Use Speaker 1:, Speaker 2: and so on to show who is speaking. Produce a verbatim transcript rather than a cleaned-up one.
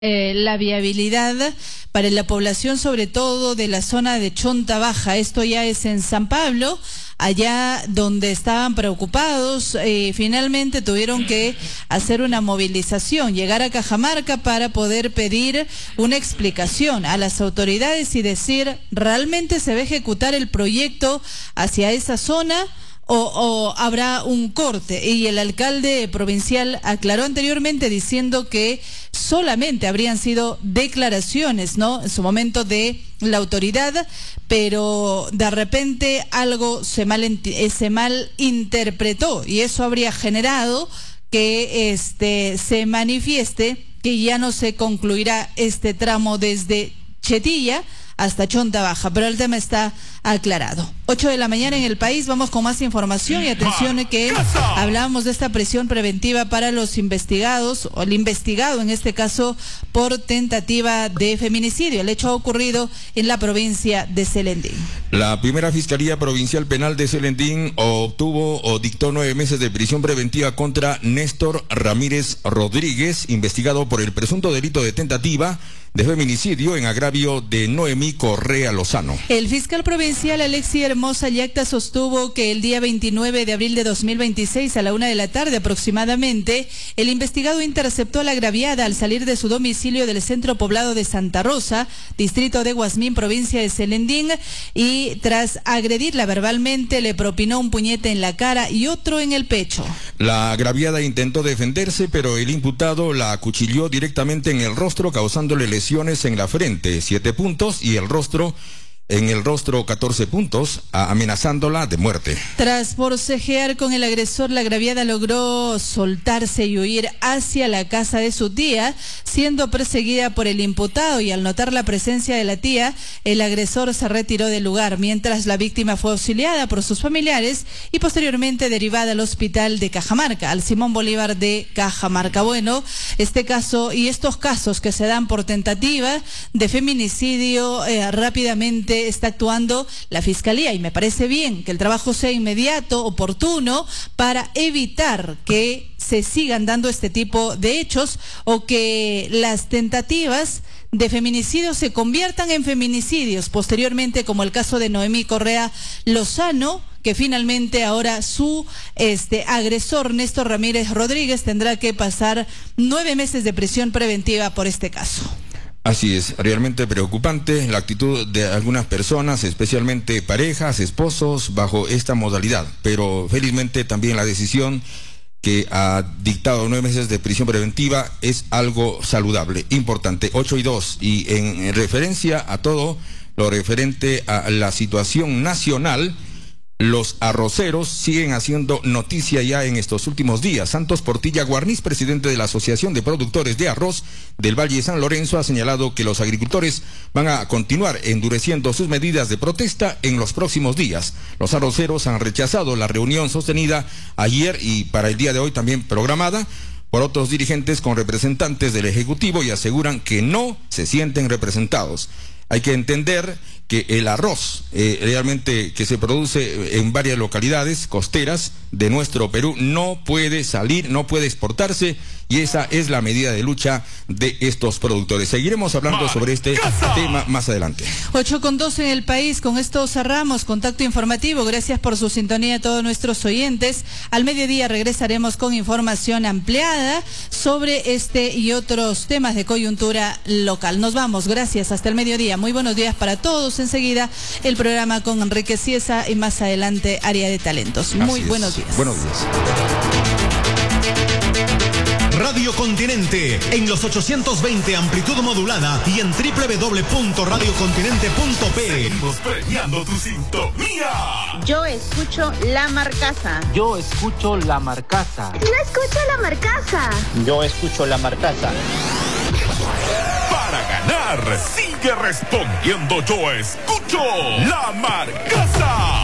Speaker 1: Eh, la viabilidad para la población, sobre todo de la zona de Chonta Baja. Esto ya es en San Pablo, allá donde estaban preocupados. Eh, finalmente tuvieron que hacer una movilización, llegar a Cajamarca para poder pedir una explicación a las autoridades y decir, ¿realmente se va a ejecutar el proyecto hacia esa zona? O, o habrá un corte. Y el alcalde provincial aclaró anteriormente diciendo que solamente habrían sido declaraciones, ¿no?, en su momento de la autoridad, pero de repente algo se mal, se mal interpretó y eso habría generado que este se manifieste que ya no se concluirá este tramo desde Chetilla hasta Chonta Baja, pero el tema está aclarado. ocho de la mañana en el país, vamos con más información y atención que hablábamos de esta prisión preventiva para los investigados, o el investigado en este caso por tentativa de feminicidio. El hecho ha ocurrido en la provincia de Celendín.
Speaker 2: La primera Fiscalía Provincial Penal de Celendín obtuvo o dictó nueve meses de prisión preventiva contra Néstor Ramírez Rodríguez, investigado por el presunto delito de tentativa de feminicidio en agravio de Noemí Correa Lozano.
Speaker 1: El fiscal provincial Alexi Hermosa Yacta sostuvo que el día veintinueve de abril de dos mil veintiséis a la una de la tarde aproximadamente, el investigado interceptó a la agraviada al salir de su domicilio del centro poblado de Santa Rosa, distrito de Guasmín, provincia de Celendín, y tras agredirla verbalmente le propinó un puñete en la cara y otro en el pecho.
Speaker 2: La agraviada intentó defenderse, pero el imputado la acuchilló directamente en el rostro, causándole lesiones en la frente, siete puntos, y el rostro, en el rostro catorce puntos, amenazándola de muerte.
Speaker 1: Tras forcejear con el agresor, la agraviada logró soltarse y huir hacia la casa de su tía, siendo perseguida por el imputado, y al notar la presencia de la tía, el agresor se retiró del lugar, mientras la víctima fue auxiliada por sus familiares y posteriormente derivada al hospital de Cajamarca, al Simón Bolívar de Cajamarca. Bueno, este caso y estos casos que se dan por tentativa de feminicidio, eh, rápidamente está actuando la Fiscalía, y me parece bien que el trabajo sea inmediato, oportuno, para evitar que se sigan dando este tipo de hechos o que las tentativas de feminicidio se conviertan en feminicidios posteriormente, como el caso de Noemí Correa Lozano, que finalmente ahora su este agresor Néstor Ramírez Rodríguez tendrá que pasar nueve meses de prisión preventiva por este caso.
Speaker 2: Así es, realmente preocupante la actitud de algunas personas, especialmente parejas, esposos, bajo esta modalidad, pero felizmente también la decisión que ha dictado nueve meses de prisión preventiva es algo saludable, importante. Ocho y dos, y en referencia a todo lo referente a la situación nacional, los arroceros siguen haciendo noticia ya en estos últimos días. Santos Portilla Guarniz, presidente de la Asociación de Productores de Arroz del Valle de San Lorenzo, ha señalado que los agricultores van a continuar endureciendo sus medidas de protesta en los próximos días. Los arroceros han rechazado la reunión sostenida ayer y para el día de hoy también programada por otros dirigentes con representantes del Ejecutivo, y aseguran que no se sienten representados. Hay que entender que el arroz eh, realmente que se produce en varias localidades costeras de nuestro Perú no puede salir, no puede exportarse, y esa es la medida de lucha de estos productores. Seguiremos hablando sobre este tema más adelante.
Speaker 1: ocho con doce en el país, con esto cerramos Contacto Informativo. Gracias por su sintonía a todos nuestros oyentes. Al mediodía regresaremos con información ampliada sobre este y otros temas de coyuntura local. Nos vamos, gracias, hasta el mediodía. Muy buenos días para todos. Enseguida el programa con Enrique Ciesa y más adelante Área de Talentos. Muy buenos días.
Speaker 2: Buenos días.
Speaker 3: Radio Continente en los ochocientos veinte amplitud modulada y en doble u doble u doble u punto radio continente punto pe.
Speaker 4: Seguimos premiando tu sintonía.
Speaker 5: Yo escucho La Marcaza.
Speaker 6: Yo escucho La Marcaza.
Speaker 5: Yo escucho La Marcaza.
Speaker 6: Yo escucho La Marcaza.
Speaker 4: Para ganar, sigue respondiendo Yo escucho La Marcaza.